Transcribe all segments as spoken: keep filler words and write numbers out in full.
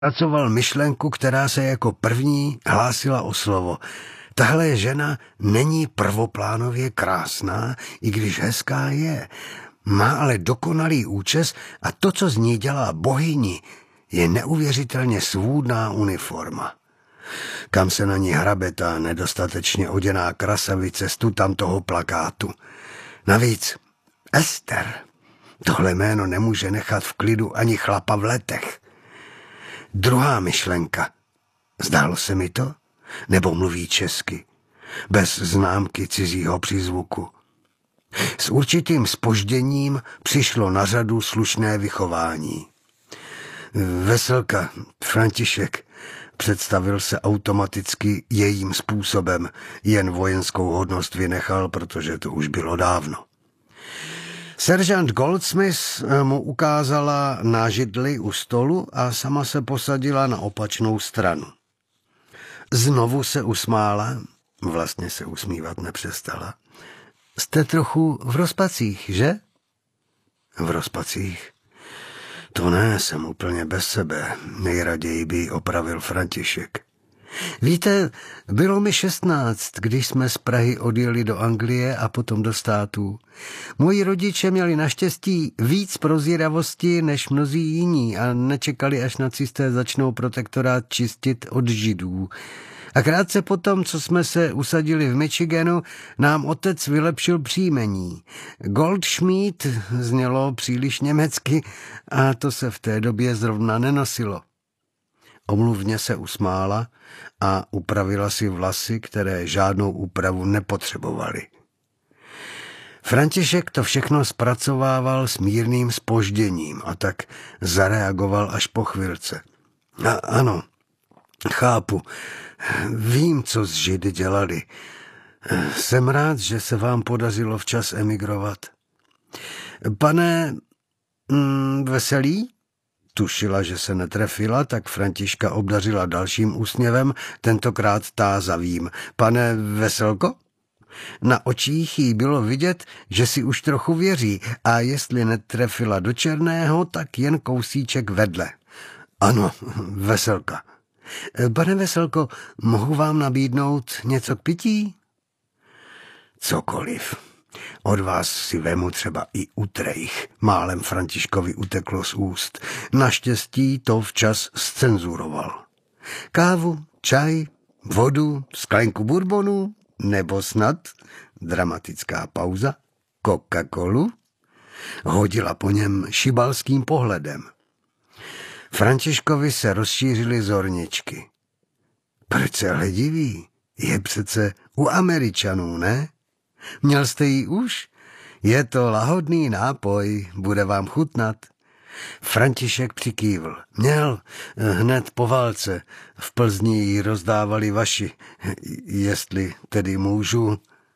pracoval myšlenku, která se jako první hlásila o slovo. Tahle žena není prvoplánově krásná, i když hezká je. Má ale dokonalý účes a to, co z ní dělá bohyni, je neuvěřitelně svůdná uniforma. Kam se na ní hrabe ta nedostatečně oděná krasavice z tu tam toho plakátu. Navíc Ester. Tohle jméno nemůže nechat v klidu ani chlapa v letech. Druhá myšlenka. Zdálo se mi to? Nebo mluví česky? Bez známky cizího přízvuku. S určitým zpožděním přišlo na řadu slušné vychování. Veselka, František, představil se automaticky jejím způsobem, jen vojenskou hodnost vynechal, protože to už bylo dávno. Seržant Goldsmith mu ukázala na židli u stolu a sama se posadila na opačnou stranu. Znovu se usmála, vlastně se usmívat nepřestala. Jste trochu v rozpacích, že? V rozpacích? To ne, jsem úplně bez sebe. Nejraději by ji opravil František. Víte, bylo mi šestnáct, když jsme z Prahy odjeli do Anglie a potom do států. Moji rodiče měli naštěstí víc prozíravosti než mnozí jiní a nečekali, až nacisté začnou protektorát čistit od židů. A krátce potom, co jsme se usadili v Michiganu, nám otec vylepšil příjmení. Goldschmidt znělo příliš německy a to se v té době zrovna nenosilo. Omluvně se usmála a upravila si vlasy, které žádnou úpravu nepotřebovaly. František to všechno zpracovával s mírným zpožděním a tak zareagoval až po chvilce. A ano, chápu, vím, co s Židy dělali. Jsem rád, že se vám podařilo včas emigrovat. Pane mm, Veselý? Tušila, že se netrefila, tak Františka obdařila dalším úsměvem, tentokrát tázavým. Pane Veselko? Na očích jí bylo vidět, že si už trochu věří a jestli netrefila do černého, tak jen kousíček vedle. Ano, Veselka. Pane Veselko, mohu vám nabídnout něco k pití? Cokoliv. Od vás si vemu třeba i utrejch, málem Františkovi uteklo z úst. Naštěstí to včas zcenzuroval. Kávu, čaj, vodu, sklenku bourbonu, nebo snad, dramatická pauza, Coca-Colu? Hodila po něm šibalským pohledem. Františkovi se rozšířily zorničky. Proč se hledivý? Je přece u Američanů, ne? Měl jste ji už? Je to lahodný nápoj, bude vám chutnat. František přikývl. Měl, hned po válce. V Plzni ji rozdávali vaši, jestli tedy můžu.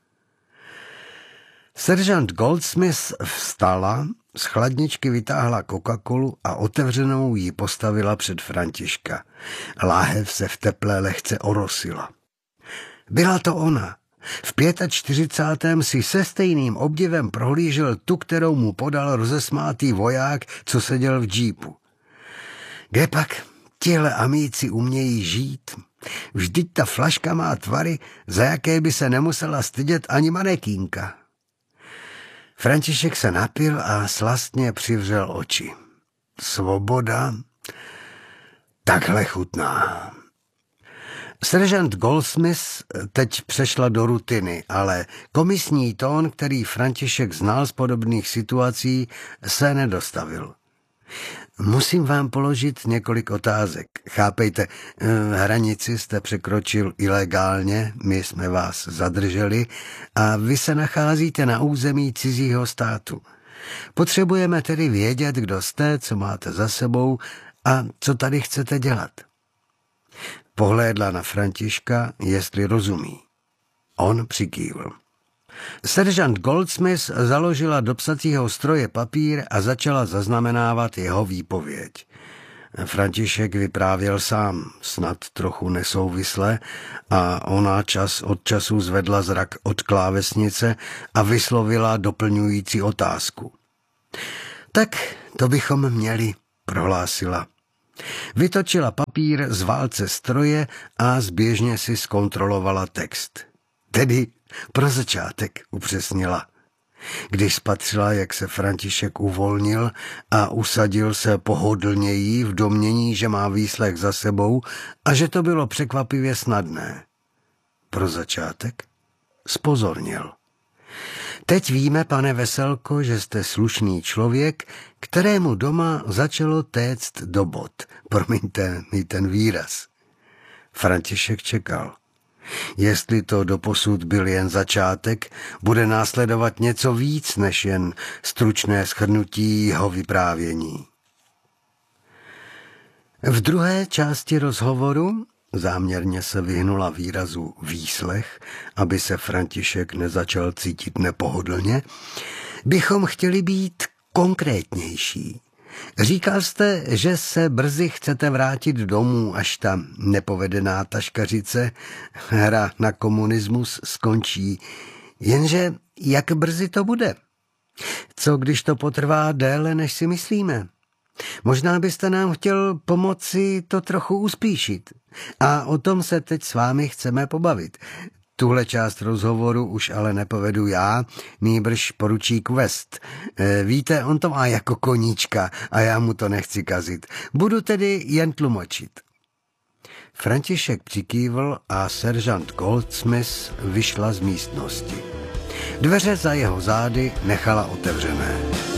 Seržant Goldsmith vstala, z chladničky vytáhla Coca-Colu a otevřenou ji postavila před Františka. Láhev se v teple lehce orosila. Byla to ona. V čtyřicátém pátém si se stejným obdivem prohlížel tu, kterou mu podal rozesmátý voják, co seděl v džípu. Kdepak, tihle amíci umějí žít. Vždyť ta flaška má tvary, za jaké by se nemusela stydět ani manekínka. František se napil a slastně přivřel oči. Svoboda? Takhle chutná. Seržant Goldsmith teď přešla do rutiny, ale komisní tón, který František znal z podobných situací, se nedostavil. Musím vám položit několik otázek. Chápejte, hranici jste překročil ilegálně, my jsme vás zadrželi a vy se nacházíte na území cizího státu. Potřebujeme tedy vědět, kdo jste, co máte za sebou a co tady chcete dělat. Pohlédla na Františka, jestli rozumí. On přikývl. Seržant Goldsmith založila do psacího stroje papír a začala zaznamenávat jeho výpověď. František vyprávěl sám, snad trochu nesouvisle, a ona čas od času zvedla zrak od klávesnice a vyslovila doplňující otázku. Tak to bychom měli, prohlásila. Vytočila papír z válce stroje a zběžně si zkontrolovala text. Tedy pro začátek, upřesnila. Když spatřila, jak se František uvolnil a usadil se pohodlněji v domnění, že má výslech za sebou a že to bylo překvapivě snadné. Pro začátek zpozornil. Teď víme, pane Veselko, že jste slušný člověk, kterému doma začalo téct do bod. Promiňte mi ten výraz. František čekal. Jestli to doposud byl jen začátek, bude následovat něco víc než jen stručné shrnutí jeho vyprávění. V druhé části rozhovoru, záměrně se vyhnula výrazu výslech, aby se František nezačal cítit nepohodlně, bychom chtěli být konkrétnější. Říkal jste, že se brzy chcete vrátit domů, až ta nepovedená taškařice, hra na komunismus, skončí. Jenže jak brzy to bude? Co když to potrvá déle, než si myslíme? Možná byste nám chtěl pomoci to trochu uspíšit. A o tom se teď s vámi chceme pobavit. Tuhle část rozhovoru už ale nepovedu já, nýbrž poručík West. E, víte, on to má jako koníčka a já mu to nechci kazit. Budu tedy jen tlumočit. František přikývl a seržant Goldsmith vyšla z místnosti. Dveře za jeho zády nechala otevřené.